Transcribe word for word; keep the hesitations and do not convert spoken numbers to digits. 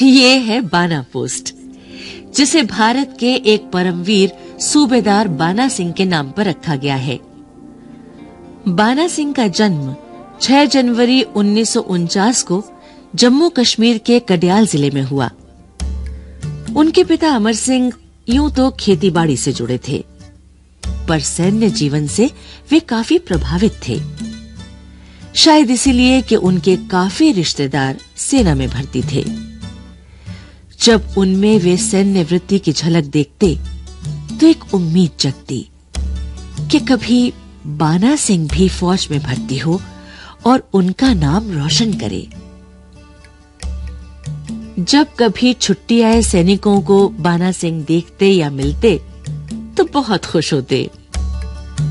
ये है बाना पोस्ट, जिसे भारत के एक परमवीर सूबेदार बाना सिंह के नाम पर रखा गया है। बाना सिंह का जन्म छह जनवरी उन्नीस सौ उनचास को जम्मू कश्मीर के कडियाल जिले में हुआ। उनके पिता अमर सिंह यूं तो खेतीबाड़ी से जुड़े थे, पर सैन्य जीवन से वे काफी प्रभावित थे। शायद इसीलिए कि उनके काफी रिश्तेदार सेना में भर्ती थे। जब उनमें वे सैन्य वृत्ति की झलक देखते तो एक उम्मीद जगती कि कभी बाना सिंह भी फौज में भर्ती हो और उनका नाम रोशन करे। जब कभी छुट्टी आए सैनिकों को बाना सिंह देखते या मिलते तो बहुत खुश होते।